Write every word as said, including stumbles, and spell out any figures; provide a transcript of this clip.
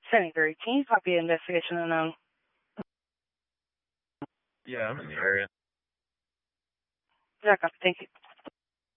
Senator, can you copy the investigation unknown? Yeah, I'm in the area. Yeah, copy. Thank you.